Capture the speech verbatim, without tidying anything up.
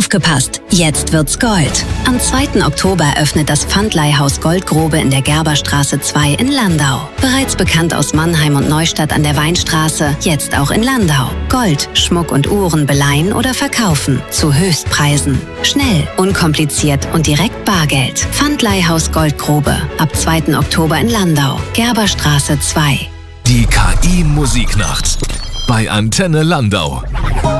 Aufgepasst, jetzt wird's Gold. Am zweiten Oktober öffnet das Pfandleihhaus Goldgrube in der Gerberstraße zwei in Landau. Bereits bekannt aus Mannheim und Neustadt an der Weinstraße, jetzt auch in Landau. Gold, Schmuck und Uhren beleihen oder verkaufen. Zu Höchstpreisen. Schnell, unkompliziert und direkt Bargeld. Pfandleihhaus Goldgrube. Ab zweiten Oktober in Landau. Gerberstraße zwei. Die K I-Musiknacht bei Antenne Landau.